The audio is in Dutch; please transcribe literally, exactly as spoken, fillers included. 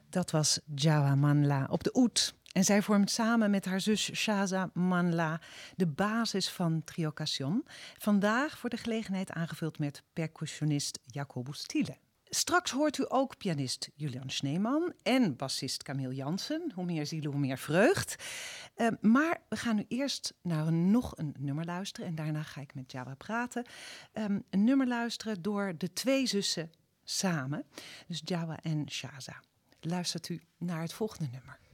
Dat was Djawa Manla op de oud. En zij vormt samen met haar zus Shaza Manla de basis van Trio Canción. Vandaag voor de gelegenheid aangevuld met percussionist Jacobus Thiele. Straks hoort u ook pianist Julian Schneeman en bassist Camille Jansen. Hoe meer zielen, hoe meer vreugd. Uh, maar we gaan nu eerst naar een, nog een nummer luisteren. En daarna ga ik met Djawa praten. Um, een nummer luisteren door de twee zussen samen. Dus Djawa en Shaza. Luistert u naar het volgende nummer.